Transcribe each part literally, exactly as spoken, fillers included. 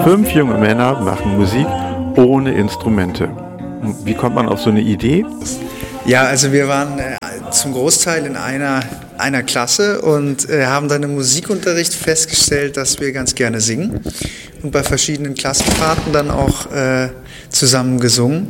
Fünf junge Männer machen Musik ohne Instrumente. Wie kommt man auf so eine Idee? Ja, also wir waren äh, zum Großteil in einer, einer Klasse und äh, haben dann im Musikunterricht festgestellt, dass wir ganz gerne singen und bei verschiedenen Klassenfahrten dann auch äh, zusammen gesungen.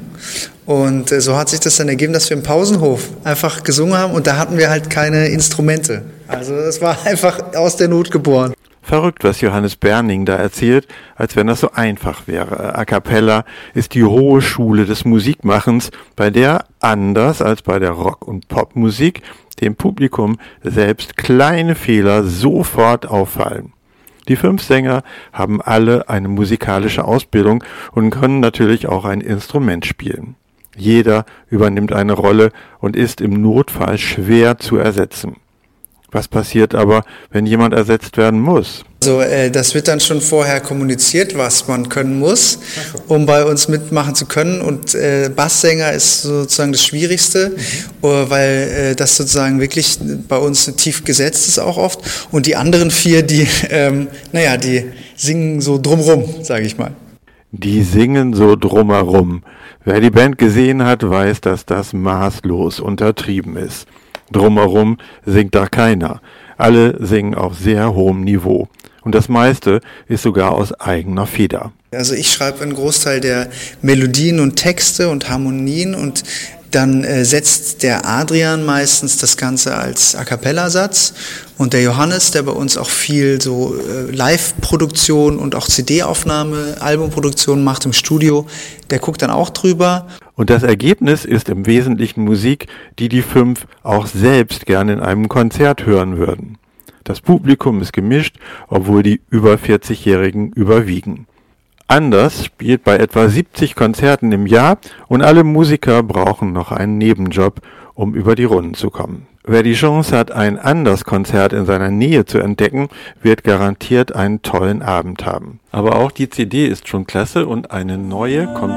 Und äh, so hat sich das dann ergeben, dass wir im Pausenhof einfach gesungen haben und da hatten wir halt keine Instrumente. Also es war einfach aus der Not geboren. Verrückt, was Johannes Berning da erzählt, als wenn das so einfach wäre. A cappella ist die hohe Schule des Musikmachens, bei der, anders als bei der Rock- und Popmusik, dem Publikum selbst kleine Fehler sofort auffallen. Die fünf Sänger haben alle eine musikalische Ausbildung und können natürlich auch ein Instrument spielen. Jeder übernimmt eine Rolle und ist im Notfall schwer zu ersetzen. Was passiert aber, wenn jemand ersetzt werden muss? Also äh, das wird dann schon vorher kommuniziert, was man können muss, um bei uns mitmachen zu können. Und äh, Basssänger ist sozusagen das Schwierigste, mhm. weil äh, das sozusagen wirklich bei uns tief gesetzt ist auch oft. Und die anderen vier, die, ähm, naja, die singen so drumrum, sage ich mal. Die singen so drumherum. Wer die Band gesehen hat, weiß, dass das maßlos untertrieben ist. Drumherum singt da keiner. Alle singen auf sehr hohem Niveau. Und das meiste ist sogar aus eigener Feder. Also ich schreibe einen Großteil der Melodien und Texte und Harmonien und dann äh, setzt der Adrian meistens das Ganze als A-cappella-Satz und der Johannes, der bei uns auch viel so äh, Live-Produktion und auch C D-Aufnahme, Albumproduktion macht im Studio, der guckt dann auch drüber. Und das Ergebnis ist im Wesentlichen Musik, die die fünf auch selbst gerne in einem Konzert hören würden. Das Publikum ist gemischt, obwohl die über vierzigjährigen überwiegen. Anders spielt bei etwa siebzig Konzerten im Jahr und alle Musiker brauchen noch einen Nebenjob, um über die Runden zu kommen. Wer die Chance hat, ein Anders-Konzert in seiner Nähe zu entdecken, wird garantiert einen tollen Abend haben. Aber auch die C D ist schon klasse und eine neue kommt